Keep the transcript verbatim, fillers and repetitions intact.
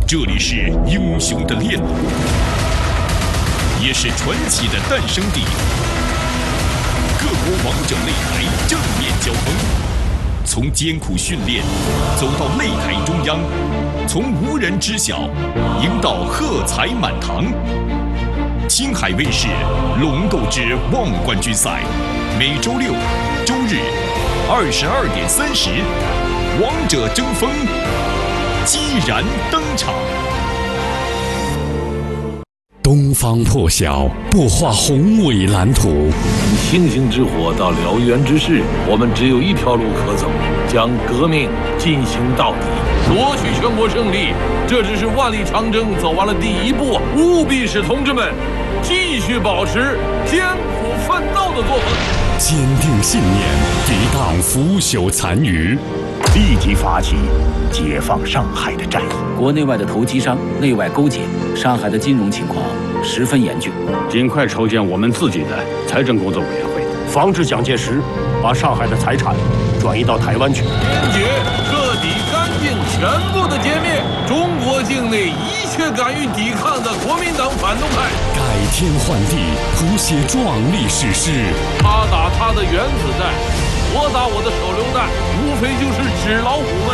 这里是英雄的练路，也是传奇的诞生地。各国王者擂台正面交锋，从艰苦训练走到擂台中央，从无人知晓赢到喝彩满堂。青海卫视《龙斗之望冠军赛》，每周六、周日二十二点三十，王者争锋，激然登场。 东方破晓，擘画宏伟蓝图。 从星星之火到燎原之势，我们只有一条路可走，将革命进行到底，夺取全国胜利。这只是万里长征走完了第一步，务必使同志们继续保持艰苦奋斗的作风， 坚定信念，抵挡腐朽残余， 立即发起解放上海的战役。 国内外的投机商内外勾结，上海的金融情况十分严峻， 尽快筹建我们自己的财政工作委员会， 防止蒋介石把上海的财产转移到台湾去。 坚决、彻底、干净、全部的歼灭中国境内一切敢于抵抗的国民党反动派， 改天换地，谱写壮丽史诗。 他打他的原子弹，我打我的手榴弹，无非就是纸老虎们